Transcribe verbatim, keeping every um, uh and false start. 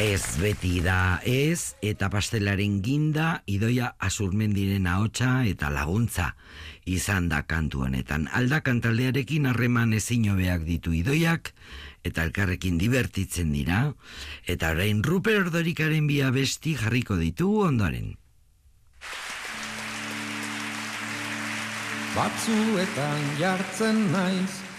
Ez beti da ez, eta pastelaren ginda, Idoia Azurmendiren ahotsa eta laguntza izan da kantu honetan. Aldakan taldearekin harreman ezin hobeak ditu Idoiak, eta elkarrekin divertitzen dira, eta orain Ruper Ordorikaren bi abesti jarriko ditu ondoren. Batzuetan jartzen naiz,